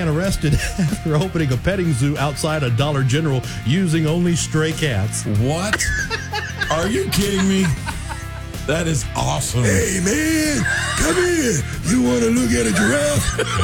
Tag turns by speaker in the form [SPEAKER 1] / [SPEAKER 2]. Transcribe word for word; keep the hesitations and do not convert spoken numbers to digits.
[SPEAKER 1] man arrested after opening a petting zoo outside a Dollar General using only stray cats.
[SPEAKER 2] What? Are you kidding me? That is awesome.
[SPEAKER 3] Hey, man, come here. You want to look at a giraffe?